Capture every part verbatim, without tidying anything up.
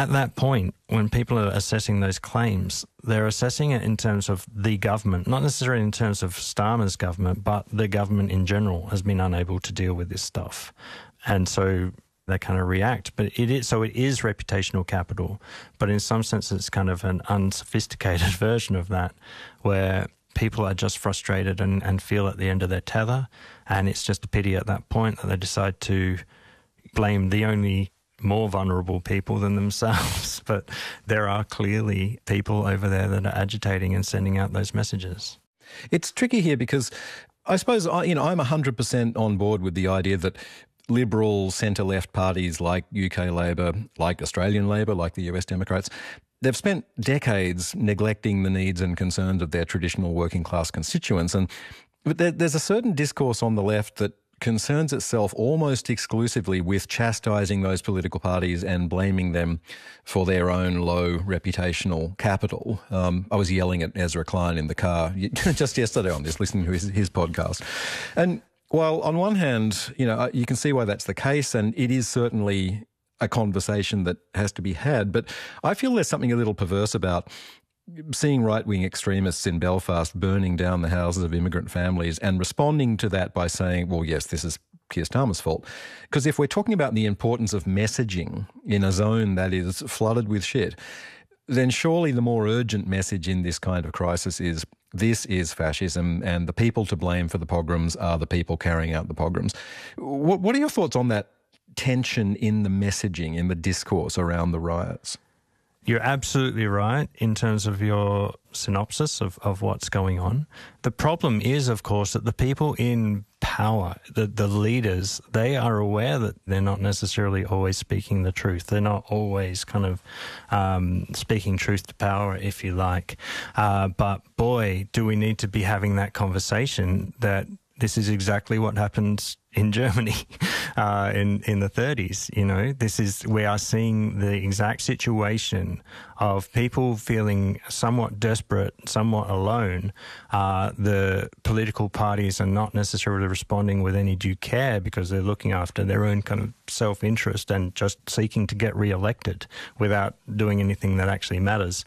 at that point, when people are assessing those claims, they're assessing it in terms of the government, not necessarily in terms of Starmer's government, but the government in general has been unable to deal with this stuff. And so they kind of react. But it is, so it is reputational capital, but in some sense it's kind of an unsophisticated version of that, where people are just frustrated and, and feel at the end of their tether, and it's just a pity at that point that they decide to blame the only more vulnerable people than themselves. But there are clearly people over there that are agitating and sending out those messages. It's tricky here because I suppose I, you know, I'm one hundred percent on board with the idea that liberal centre-left parties like U K Labor, like Australian Labor, like the U S Democrats, they've spent decades neglecting the needs and concerns of their traditional working-class constituents. And but there, there's a certain discourse on the left that concerns itself almost exclusively with chastising those political parties and blaming them for their own low reputational capital. Um, I was yelling at Ezra Klein in the car just yesterday on this, listening to his, his podcast. And while on one hand, you know, you can see why that's the case, and it is certainly a conversation that has to be had, but I feel there's something a little perverse about seeing right-wing extremists in Belfast burning down the houses of immigrant families and responding to that by saying, well, yes, this is Keir Starmer's fault. Because if we're talking about the importance of messaging in a zone that is flooded with shit, then surely the more urgent message in this kind of crisis is this is fascism, and the people to blame for the pogroms are the people carrying out the pogroms. What, what are your thoughts on that tension in the messaging, in the discourse around the riots? You're absolutely right in terms of your synopsis of, of what's going on. The problem is, of course, that the people in power, the, the leaders, they are aware that they're not necessarily always speaking the truth. They're not always kind of um, speaking truth to power, if you like. Uh, but boy, do we need to be having that conversation that this is exactly what happened in Germany uh, in, in the thirties. You know, this is, we are seeing the exact situation of people feeling somewhat desperate, somewhat alone. Uh, the political parties are not necessarily responding with any due care because they're looking after their own kind of self-interest and just seeking to get re-elected without doing anything that actually matters.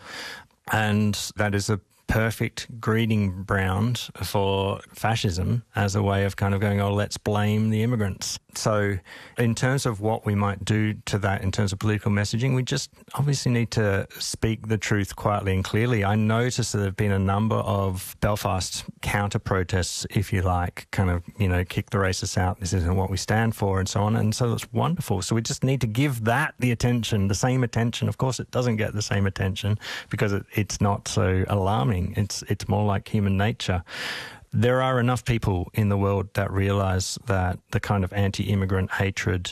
And that is a perfect breeding ground for fascism as a way of kind of going, oh, let's blame the immigrants. So in terms of what we might do to that in terms of political messaging, we just obviously need to speak the truth quietly and clearly. I noticed that there have been a number of Belfast counter-protests, if you like, kind of, you know, kick the racists out, this isn't what we stand for, and so on. And so it's wonderful. So we just need to give that the attention, the same attention. Of course, it doesn't get the same attention because it, it's not so alarming. It's, it's more like human nature. There are enough people in the world that realise that the kind of anti-immigrant hatred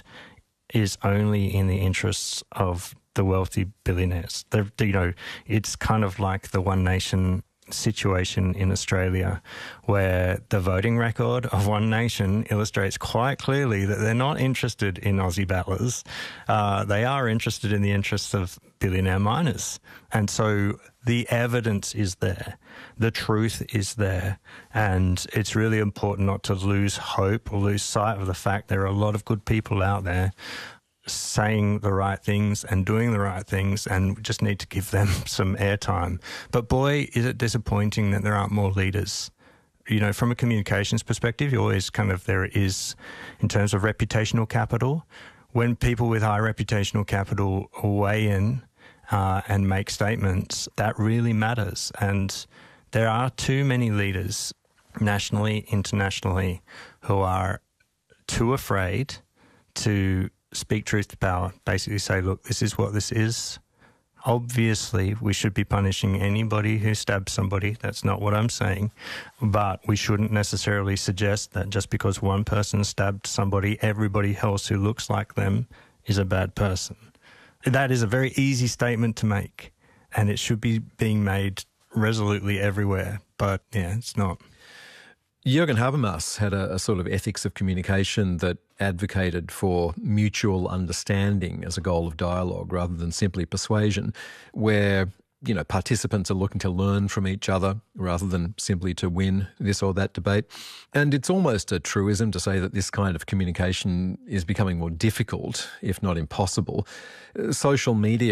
is only in the interests of the wealthy billionaires. They're, you know, it's kind of like the One Nation situation in Australia, where the voting record of One Nation illustrates quite clearly that they're not interested in Aussie battlers. Uh, they are interested in the interests of billionaire miners. And so the evidence is there. The truth is there. And it's really important not to lose hope or lose sight of the fact there are a lot of good people out there saying the right things and doing the right things, and we just need to give them some airtime. But boy, is it disappointing that there aren't more leaders. You know, from a communications perspective, you always kind of, there is, in terms of reputational capital, when people with high reputational capital weigh in uh, and make statements, that really matters. And there are too many leaders, nationally, internationally, who are too afraid to speak truth to power, basically say, look, this is what this is. Obviously, we should be punishing anybody who stabs somebody. That's not what I'm saying. But we shouldn't necessarily suggest that just because one person stabbed somebody, everybody else who looks like them is a bad person. That is a very easy statement to make, and it should be being made resolutely everywhere. But, yeah, it's not. Jürgen Habermas had a, a sort of ethics of communication that advocated for mutual understanding as a goal of dialogue rather than simply persuasion, where, you know, participants are looking to learn from each other rather than simply to win this or that debate. And it's almost a truism to say that this kind of communication is becoming more difficult, if not impossible. Uh, social media